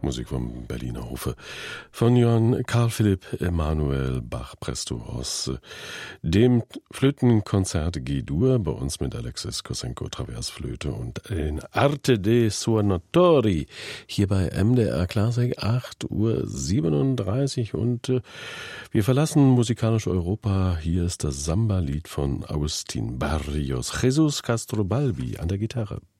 Musik vom Berliner Hofe von Johann Carl Philipp Emanuel Bach Presto aus dem Flötenkonzert G-Dur, bei uns mit Alexis Kosenko Traversflöte und den Arte dei Suonatori hier bei MDR Classic 8:37 Uhr und wir verlassen musikalisch Europa. Hier ist das Samba-Lied von Agustin Barrios, Jesus Castro Balbi an der Gitarre.